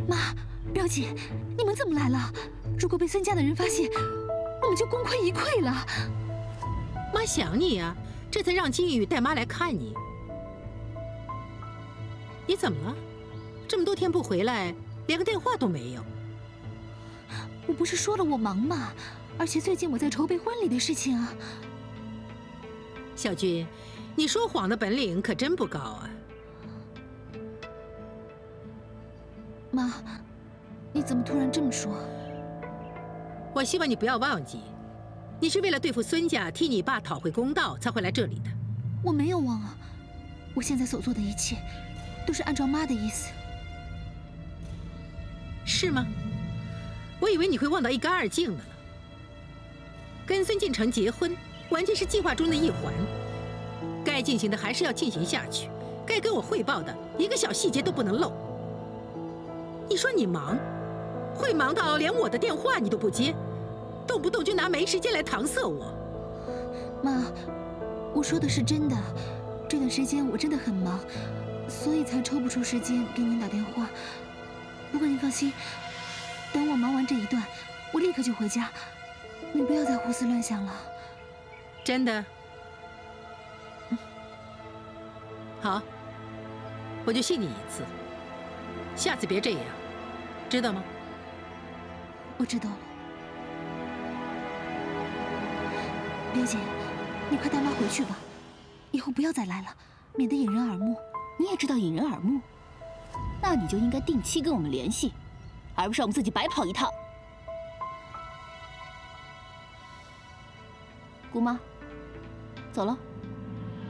妈，表姐，你们怎么来了？如果被孙家的人发现，我们就功亏一篑了。 妈想你呀，这才让金宇带妈来看你。你怎么了？这么多天不回来，连个电话都没有。 我不是说了我忙吗？而且最近我在筹备婚礼的事情啊。 小军，你说谎的本领可真不高啊！ 妈，你怎么突然这么说？ 我希望你不要忘记，你是为了对付孙家，替你爸讨回公道才会来这里的。 我没有忘啊，我现在所做的一切，都是按照妈的意思。 是吗？我以为你会忘到一干二净的了。跟孙进城结婚，完全是计划中的一环，该进行的还是要进行下去，该跟我汇报的一个小细节都不能漏。你说你忙，会忙到连我的电话你都不接，动不动就拿没时间来搪塞我。 妈，我说的是真的，这段时间我真的很忙，所以才抽不出时间给您打电话。不过您放心，等我忙完这一段，我立刻就回家，你不要再胡思乱想了。 真的？好，我就信你一次，下次别这样，知道吗？ 我知道了。刘姐，你快带妈回去吧，以后不要再来了，免得引人耳目。 你也知道引人耳目，那你就应该定期跟我们联系，而不是让我们自己白跑一趟。姑妈，走了。